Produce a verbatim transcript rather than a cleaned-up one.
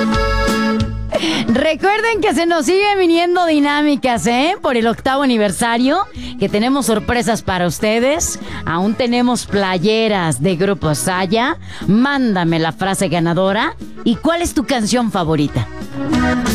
Recuerden que se nos siguen viniendo dinámicas, ¿eh? Por el octavo aniversario, que tenemos sorpresas para ustedes. Aún tenemos playeras de Grupo Saya. Mándame la frase ganadora. ¿Y cuál es tu canción favorita?